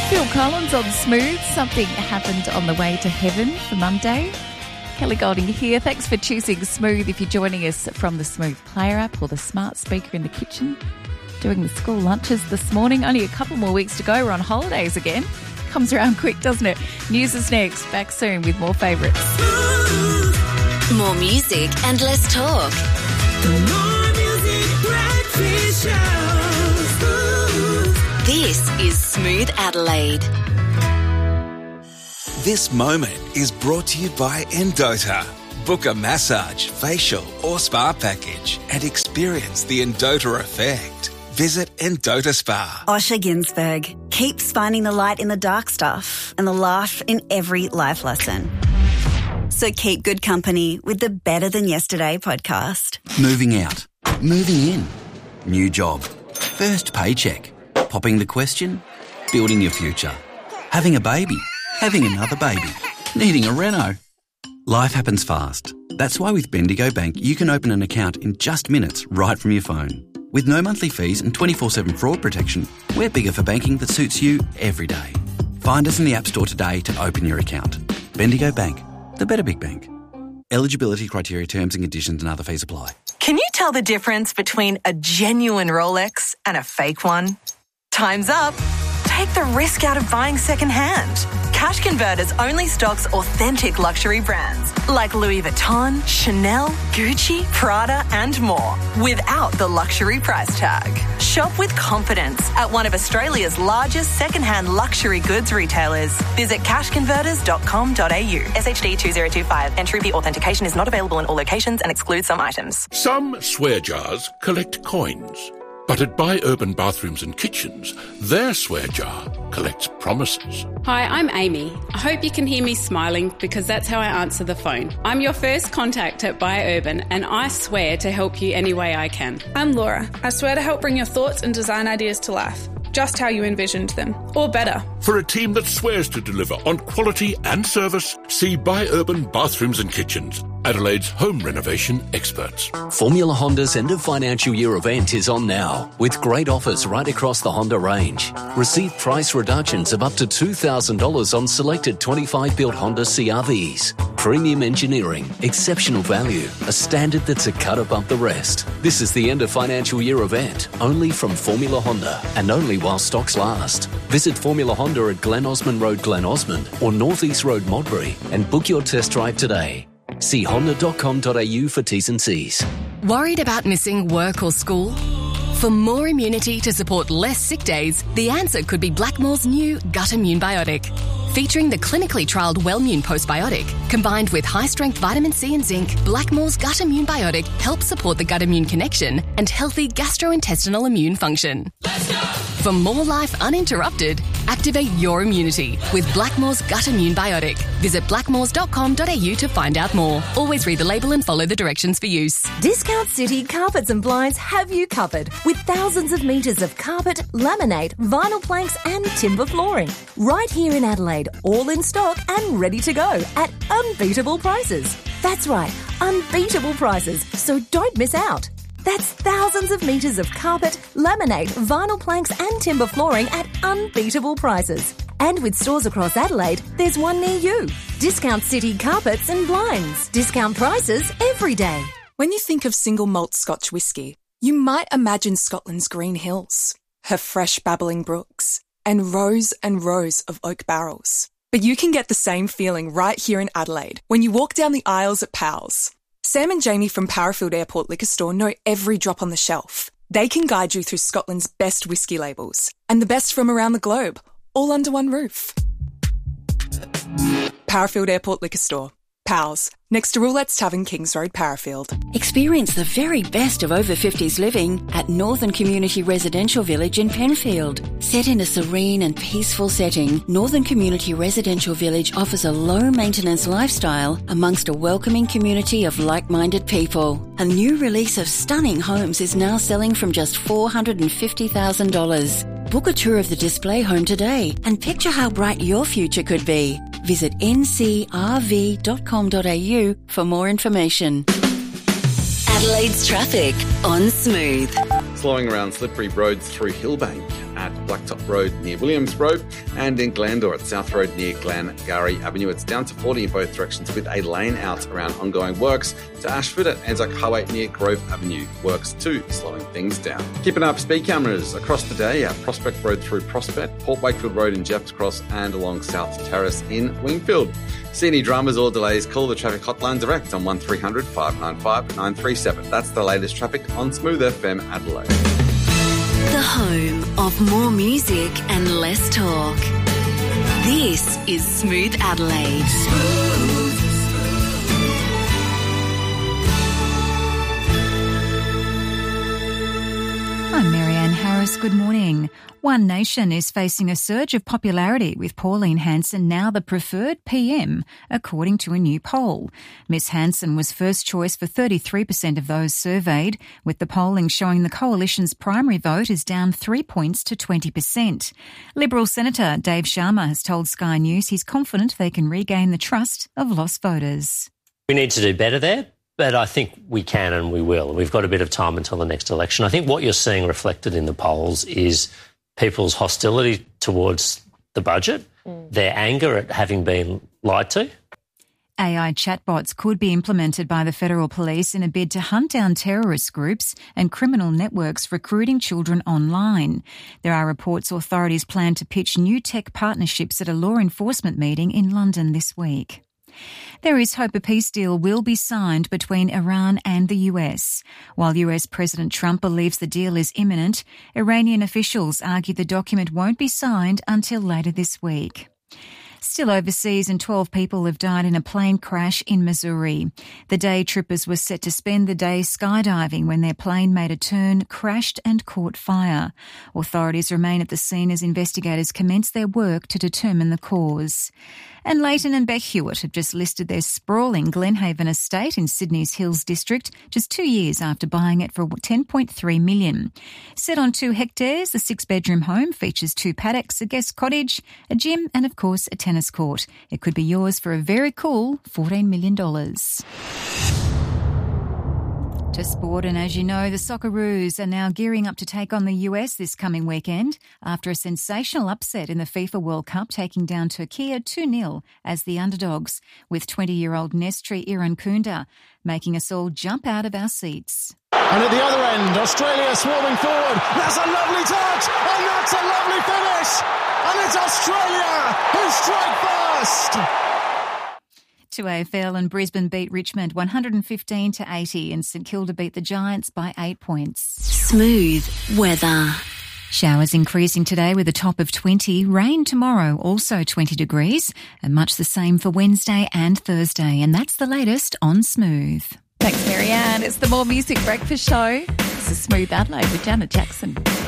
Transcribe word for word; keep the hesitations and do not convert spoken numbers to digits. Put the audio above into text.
Phil Collins on Smooth. Something happened on the way to heaven for Monday. Kelly Golding here. Thanks for choosing Smooth. If you're joining us from the Smooth Player app or the smart speaker in the kitchen, doing the school lunches this morning. Only a couple more weeks to go. We're on holidays again. Comes around quick, doesn't it? News is next. Back soon with more favourites. More music and less talk. More music, breakfast show. This is Smooth Adelaide. This moment is brought to you by Endota. Book a massage, facial or spa package and experience the Endota effect. Visit Endota Spa. Osher Ginsberg keeps finding the light in the dark stuff and the laugh in every life lesson. So keep good company with the Better Than Yesterday podcast. Moving out. Moving in. New job. First paycheck. Popping the question. Building your future. Having a baby. Having another baby. Needing a reno. Life happens fast. That's why with Bendigo Bank you can open an account in just minutes right from your phone. With no monthly fees and twenty-four seven fraud protection, we're bigger for banking that suits you every day. Find us in the App Store today to open your account. Bendigo Bank, the better big bank. Eligibility criteria, terms and conditions and other fees apply. Can you tell the difference between a genuine Rolex and a fake one? Time's up. Take the risk out of buying secondhand. Cash Converters only stocks authentic luxury brands like Louis Vuitton, Chanel, Gucci, Prada and more without the luxury price tag. Shop with confidence at one of Australia's largest secondhand luxury goods retailers. Visit cash converters dot com dot a u. S H D two zero two five. Entry authentication is not available in all locations and excludes some items. Some swear jars collect coins. But at Buy Urban Bathrooms and Kitchens, their swear jar collects promises. Hi, I'm Amy. I hope you can hear me smiling because that's how I answer the phone. I'm your first contact at Buy Urban and I swear to help you any way I can. I'm Laura. I swear to help bring your thoughts and design ideas to life, just how you envisioned them, or better. For a team that swears to deliver on quality and service, see Buy Urban Bathrooms and Kitchens, Adelaide's home renovation experts. Formula Honda's end of financial year event is on now, with great offers right across the Honda range. Receive price reductions of up to two thousand dollars on selected twenty-five built Honda C R Vs. Premium engineering, exceptional value, a standard that's a cut above the rest. This is the end of financial year event, only from Formula Honda, and only while stocks last. Visit Formula Honda at Glen Osmond Road, Glen Osmond, or North East Road, Modbury, and book your test drive today. See honda dot com dot a u for T's and C's. Worried about missing work or school? For more immunity to support less sick days, the answer could be Blackmore's new Gut Immune Biotic. Featuring the clinically trialled Wellmune Postbiotic, combined with high-strength vitamin C and zinc, Blackmore's Gut Immune Biotic helps support the gut-immune connection and healthy gastrointestinal immune function. Let's go! For more life uninterrupted, activate your immunity with Blackmore's Gut Immune Biotic. Visit blackmores dot com dot a u to find out more. Always read the label and follow the directions for use. Discount City Carpets and Blinds have you covered with thousands of metres of carpet, laminate, vinyl planks and timber flooring. Right here in Adelaide, all in stock and ready to go at unbeatable prices. That's right, unbeatable prices, so don't miss out. That's thousands of metres of carpet, laminate, vinyl planks and timber flooring at unbeatable prices. And with stores across Adelaide, there's one near you. Discount City Carpets and Blinds. Discount prices every day. When you think of single malt Scotch whisky, you might imagine Scotland's green hills, her fresh babbling brooks, and rows and rows of oak barrels. But you can get the same feeling right here in Adelaide when you walk down the aisles at Powell's. Sam and Jamie from Parafield Airport Liquor Store know every drop on the shelf. They can guide you through Scotland's best whisky labels and the best from around the globe, all under one roof. Parafield Airport Liquor Store. Powell's, next to Roulette's Tavern, Kings Road, Parafield. Experience the very best of over fifties living at Northern Community Residential Village in Penfield. Set in a serene and peaceful setting, Northern Community Residential Village offers a low-maintenance lifestyle amongst a welcoming community of like-minded people. A new release of stunning homes is now selling from just four hundred fifty thousand dollars. Book a tour of the display home today and picture how bright your future could be. Visit n c r v dot com dot a u for more information. Adelaide's traffic on Smooth. Slowing around slippery roads through Hillbank at Blacktop Road near Williams Road, and in Glandore at South Road near Glengarry Avenue. It's down to forty in both directions with a lane out around ongoing works. To Ashford at Anzac Highway near Grove Avenue. Works too, slowing things down. Keeping up speed cameras across the day at Prospect Road through Prospect, Port Wakefield Road in Jeffs Cross, and along South Terrace in Wingfield. See any dramas or delays, call the traffic hotline direct on one three hundred, five nine five, nine three seven. That's the latest traffic on Smooth F M Adelaide. The home of more music and less talk. This is Smooth Adelaide. Smooth. I'm Marianne Harris. Good morning. One Nation is facing a surge of popularity with Pauline Hanson now the preferred P M, according to a new poll. Miss Hanson was first choice for thirty-three percent of those surveyed, with the polling showing the coalition's primary vote is down three points to twenty percent. Liberal Senator Dave Sharma has told Sky News he's confident they can regain the trust of lost voters. We need to do better there. But I think we can and we will. We've got a bit of time until the next election. I think what you're seeing reflected in the polls is people's hostility towards the budget, mm. their anger at having been lied to. A I chatbots could be implemented by the Federal Police in a bid to hunt down terrorist groups and criminal networks recruiting children online. There are reports authorities plan to pitch new tech partnerships at a law enforcement meeting in London this week. There is hope a peace deal will be signed between Iran and the U S. While U S President Trump believes the deal is imminent, Iranian officials argue the document won't be signed until later this week. Still overseas, and twelve people have died in a plane crash in Missouri. The day trippers were set to spend the day skydiving when their plane made a turn, crashed and caught fire. Authorities remain at the scene as investigators commence their work to determine the cause. And Leighton and Beck Hewitt have just listed their sprawling Glenhaven estate in Sydney's Hills District just two years after buying it for ten point three million dollars. Set on two hectares, the six-bedroom home features two paddocks, a guest cottage, a gym and, of course, a tennis court. It could be yours for a very cool fourteen million dollars. To sport, and as you know, the Socceroos are now gearing up to take on the U S this coming weekend after a sensational upset in the FIFA World Cup, taking down Turkey two nil as the underdogs, with twenty-year-old Nestri Irankunda making us all jump out of our seats. And at the other end, Australia swarming forward. That's a lovely touch, and that's a lovely finish. And it's Australia who strike first. To A F L, and Brisbane beat Richmond one hundred fifteen to eighty, and St Kilda beat the Giants by eight points. Smooth weather. Showers increasing today with a top of twenty. Rain tomorrow, also twenty degrees, and much the same for Wednesday and Thursday. And that's the latest on Smooth. Thanks, Marianne. It's the More Music Breakfast Show. This is Smooth Adelaide with Janet Jackson.